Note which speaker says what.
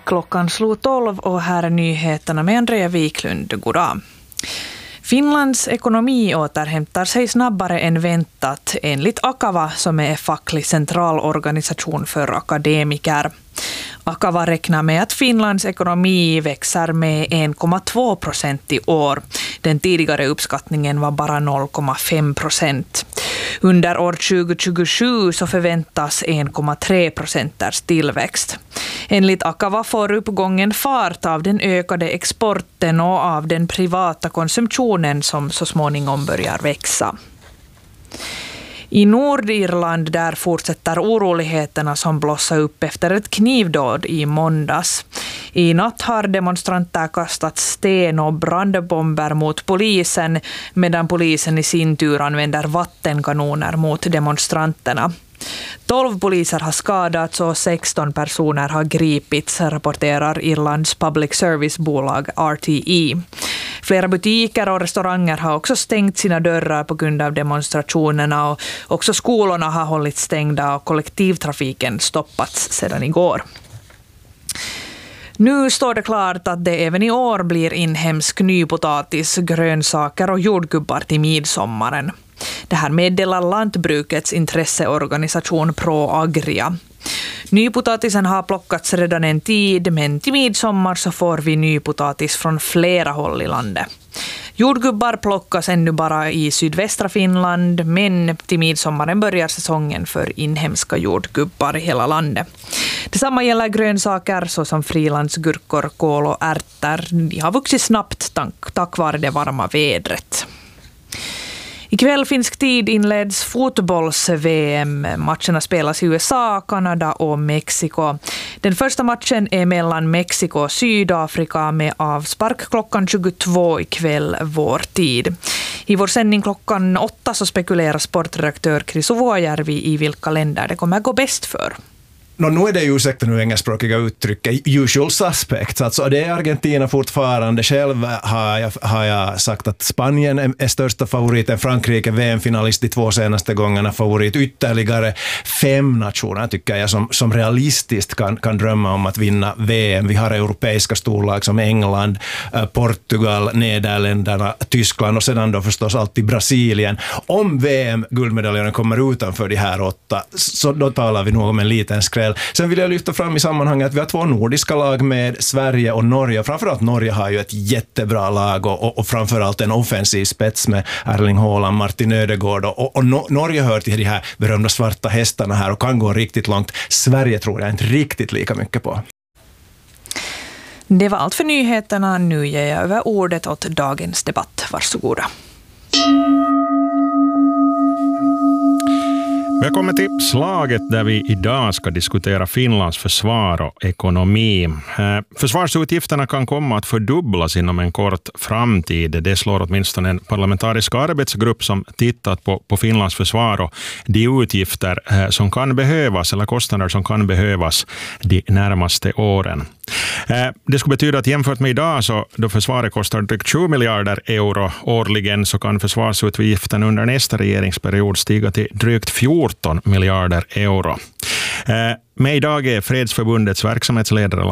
Speaker 1: Klockan slog 12 och här är nyheterna med Andrea Wiklund. Goddag. Finlands ekonomi återhämtar sig snabbare än väntat enligt Akava som är facklig centralorganisation för akademiker. Akava räknar med att Finlands ekonomi växer med 1,2% i år. Den tidigare uppskattningen var bara 0,5%. Under år 2027 så förväntas 1,3% tillväxt. Enligt Akava får uppgången fart av den ökade exporten och av den privata konsumtionen som så småningom börjar växa. I Nordirland där fortsätter oroligheterna som blossade upp efter ett knivdåd i måndags. I natt har demonstranter kastat sten och brandbomber mot polisen medan polisen i sin tur använder vattenkanoner mot demonstranterna. 12 poliser har skadats och 16 personer har gripits, rapporterar Irlands public service-bolag RTE. Flera butiker och restauranger har också stängt sina dörrar på grund av demonstrationerna och också skolorna har hållits stängda och kollektivtrafiken stoppats sedan igår. Nu står det klart att det även i år blir inhemsk nypotatis, grönsaker och jordgubbar till midsommaren. Det här meddelar lantbrukets intresseorganisation ProAgria. Nypotatisen har plockats redan en tid, men till midsommar så får vi nypotatis från flera håll i landet. Jordgubbar plockas ännu bara i sydvästra Finland, men till midsommaren börjar säsongen för inhemska jordgubbar i hela landet. Detsamma gäller grönsaker såsom frilandsgurkor, kål och ärtor. De har vuxit snabbt tack vare det varma vädret. Ikväll finsk tid inleds fotbolls-VM. Matcherna spelas i USA, Kanada och Mexiko. Den första matchen är mellan Mexiko och Sydafrika med avspark klockan 22 ikväll vår tid. I vår sändning klockan 8 så spekulerar sportredaktör Chris Vuojärvi i vilka länder det kommer gå bäst för.
Speaker 2: Nu är det ju ursäkta nu engelskspråkiga uttrycket usual suspects. Alltså det är Argentina fortfarande. Själv har jag sagt att Spanien är största favoriten. Frankrike VM-finalist de 2 senaste gångerna favorit. Ytterligare 5 nationer tycker jag som realistiskt kan drömma om att vinna VM. Vi har europeiska storlag som England, Portugal, Nederländerna, Tyskland och sedan då förstås alltid Brasilien. Om VM-guldmedaljen kommer utanför de här 8 så då talar vi nog om en liten skräll. Sen vill jag lyfta fram i sammanhanget att vi har 2 nordiska lag med Sverige och Norge. Framförallt Norge har ju ett jättebra lag och framförallt en offensiv spets med Erling Haaland, Martin Ödegård och Norge hör till de här berömda svarta hästarna här och kan gå riktigt långt. Sverige tror jag inte riktigt lika mycket på.
Speaker 1: Det var allt för nyheterna. Nu ger jag över ordet åt dagens debatt. Varsågoda.
Speaker 3: Välkommen till Slaget där vi idag ska diskutera Finlands försvar och ekonomi. Försvarsutgifterna kan komma att fördubblas inom en kort framtid. Det slår åtminstone en parlamentarisk arbetsgrupp som tittat på Finlands försvar och de utgifter som kan behövas eller kostnader som kan behövas de närmaste åren. Det skulle betyda att jämfört med idag så då försvaret kostar drygt 20 miljarder euro årligen så kan försvarsutgiften under nästa regeringsperiod stiga till drygt 14 miljarder euro. Med idag är Fredsförbundets verksamhetsledare